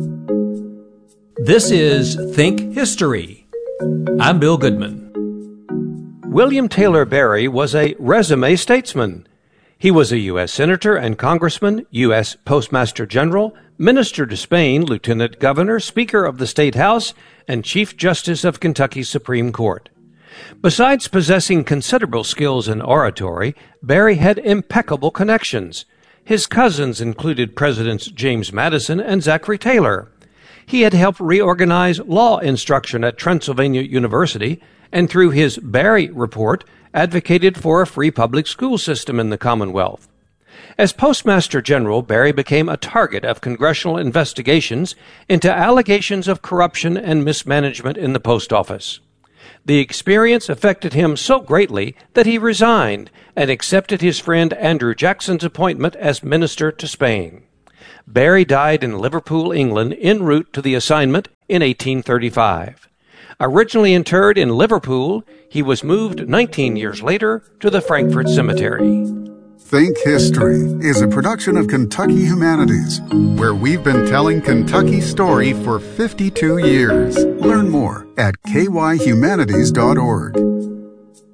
This is Think History. I'm Bill Goodman. William Taylor Barry was a resume statesman. He was a U.S. Senator and Congressman, U.S. Postmaster General, Minister to Spain, Lieutenant Governor, Speaker of the State House, and Chief Justice of Kentucky's Supreme Court. Besides possessing considerable skills in oratory, Barry had impeccable connections. His cousins included Presidents James Madison and Zachary Taylor. He had helped reorganize law instruction at Transylvania University, and through his Barry Report, advocated for a free public school system in the Commonwealth. As Postmaster General, Barry became a target of congressional investigations into allegations of corruption and mismanagement in the post office. The experience affected him so greatly that he resigned and accepted his friend Andrew Jackson's appointment as minister to Spain. Barry died in Liverpool, England, en route to the assignment in 1835. Originally interred in Liverpool, he was moved 19 years later to the Frankfort Cemetery. Think History is a production of Kentucky Humanities, where we've been telling Kentucky's story for 52 years. Learn more at kyhumanities.org.